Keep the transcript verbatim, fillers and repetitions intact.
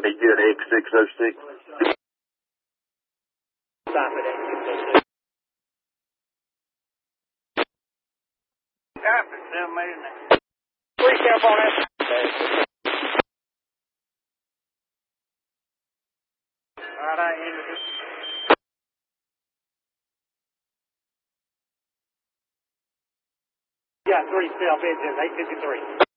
Hey, good, X six oh six. Stop it, X six oh six. Copy, seven made it. Three camp on that. All right, ended it. Got three self engines, eight fifty-three.